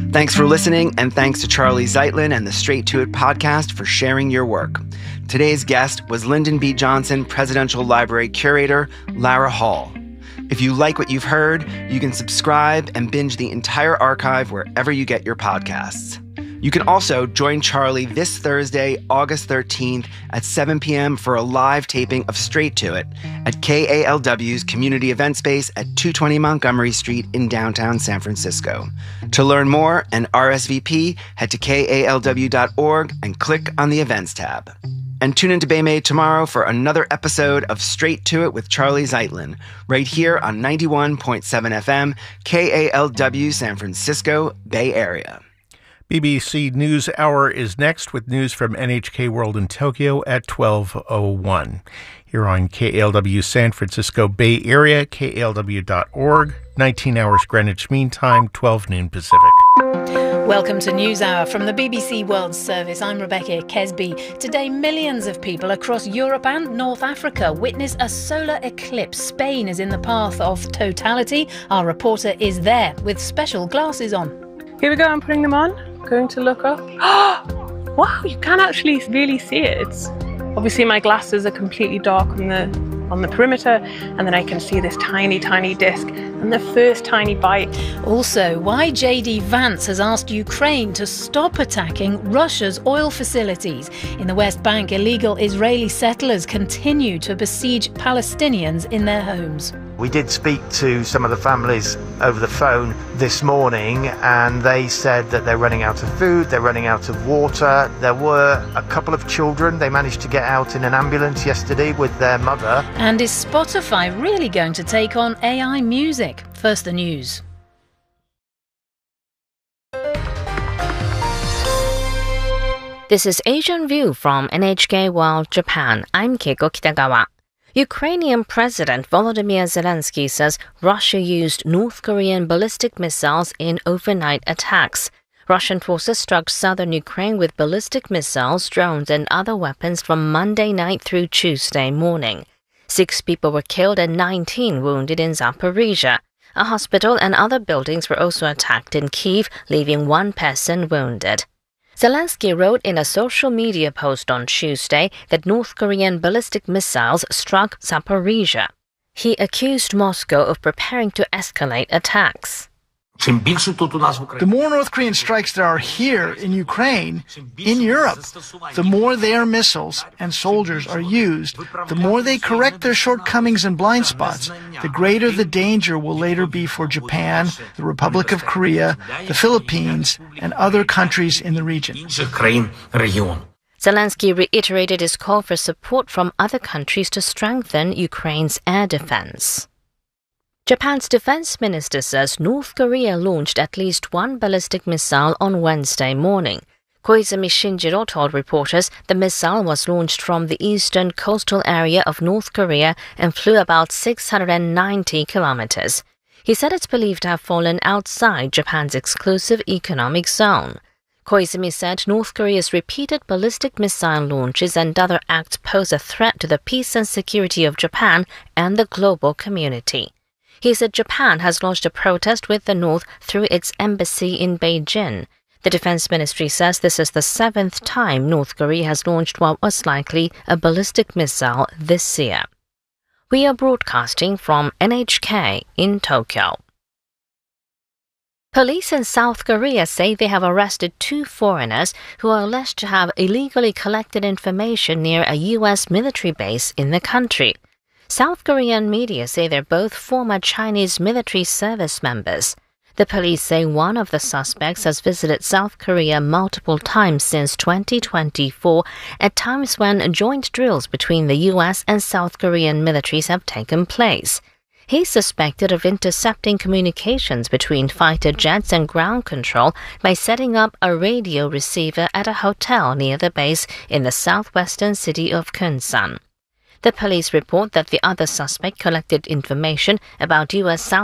Thanks for listening, and thanks to Charlie Zeitlin and the Straight to It podcast for sharing your work. Today's guest was Lyndon B. Johnson Presidential Library Curator Lara Hall. If you like what you've heard, you can subscribe and binge the entire archive wherever you get your podcasts. You can also join Charlie this Thursday, August 13th at 7 p.m. for a live taping of Straight to It at KALW's Community Event Space at 220 Montgomery Street in downtown San Francisco. To learn more and RSVP, head to KALW.org and click on the Events tab. And tune into Bay Made tomorrow for another episode of Straight to It with Charlie Zeitlin, right here on 91.7 FM, KALW San Francisco Bay Area. BBC News Hour is next with news from NHK World in Tokyo at 12:01. Here on KALW San Francisco Bay Area, KALW.org, 19 hours Greenwich Mean Time, 12 noon Pacific. Welcome to News Hour from the BBC World Service. I'm Rebecca Kesby. Today, millions of people across Europe and North Africa witness a solar eclipse. Spain is in the path of totality. Our reporter is there with special glasses on. Here we go, I'm putting them on. Going to look up. Wow, you can actually really see it. Obviously my glasses are completely dark on the perimeter, and then I can see this tiny disc and the first tiny bite. Also, why JD Vance has asked Ukraine to stop attacking Russia's oil facilities. In the West Bank, illegal Israeli settlers continue to besiege Palestinians in their homes. We did speak to some of the families over the phone this morning, and they said that they're running out of food, they're running out of water. There were a couple of children. They managed to get out in an ambulance yesterday with their mother. And is Spotify really going to take on AI music? First, the news. This is Asian View from NHK World Japan. I'm Keiko Kitagawa. Ukrainian President Volodymyr Zelensky says Russia used North Korean ballistic missiles in overnight attacks. Russian forces struck southern Ukraine with ballistic missiles, drones, and other weapons from Monday night through Tuesday morning. 6 people were killed and 19 wounded in Zaporizhia. A hospital and other buildings were also attacked in Kyiv, leaving 1 person wounded. Zelensky wrote in a social media post on Tuesday that North Korean ballistic missiles struck Zaporizhia. He accused Moscow of preparing to escalate attacks. The more North Korean strikes there are here in Ukraine, in Europe, the more their missiles and soldiers are used, the more they correct their shortcomings and blind spots, the greater the danger will later be for Japan, the Republic of Korea, the Philippines, and other countries in the region. Zelensky reiterated his call for support from other countries to strengthen Ukraine's air defense. Japan's defense minister says North Korea launched at least 1 ballistic missile on Wednesday morning. Koizumi Shinjiro told reporters the missile was launched from the eastern coastal area of North Korea and flew about 690 kilometers. He said it's believed to have fallen outside Japan's exclusive economic zone. Koizumi said North Korea's repeated ballistic missile launches and other acts pose a threat to the peace and security of Japan and the global community. He said Japan has launched a protest with the North through its embassy in Beijing. The defense ministry says this is the 7th time North Korea has launched what was likely a ballistic missile this year. We are broadcasting from NHK in Tokyo. Police in South Korea say they have arrested 2 foreigners who are alleged to have illegally collected information near a U.S. military base in the country. South Korean media say they're both former Chinese military service members. The police say one of the suspects has visited South Korea multiple times since 2024, at times when joint drills between the U.S. and South Korean militaries have taken place. He's suspected of intercepting communications between fighter jets and ground control by setting up a radio receiver at a hotel near the base in the southwestern city of Kunsan. The police report that the other suspect collected information about U.S. South